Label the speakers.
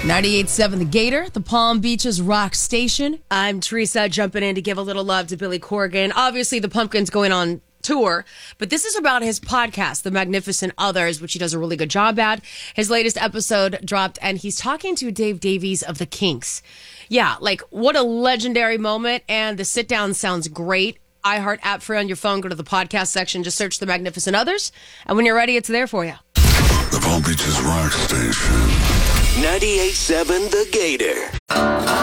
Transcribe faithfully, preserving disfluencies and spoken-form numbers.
Speaker 1: ninety-eight point seven The Gator, the Palm Beaches rock station.
Speaker 2: I'm Teresa, jumping in to give a little love to Billy Corgan. Obviously, the Pumpkins going on tour, but this is about his podcast, The Magnificent Others, which he does a really good job at. His latest episode dropped, and he's talking to Dave Davies of the Kinks. Yeah, like, what a legendary moment, and the sit-down sounds great. iHeart app free on your phone. Go to the podcast section, just search The Magnificent Others, and when you're ready, it's there for you.
Speaker 3: The Palm Beaches rock station.
Speaker 4: ninety-eight point seven The Gator.